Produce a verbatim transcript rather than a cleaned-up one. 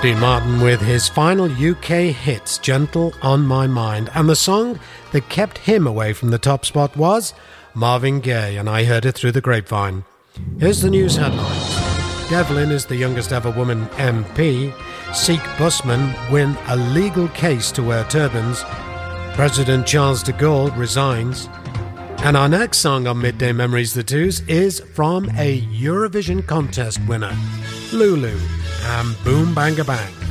Dean Martin with his final U K hits, Gentle on My Mind. And the song that kept him away from the top spot was Marvin Gaye, and I Heard It Through the Grapevine. Here's the news headlines. Devlin is the youngest ever woman M P. Sikh busmen win a legal case to wear turbans. President Charles de Gaulle resigns. And our next song on Midday Memories The Twos is from a Eurovision contest winner, Lulu, and Boom Banga Bang.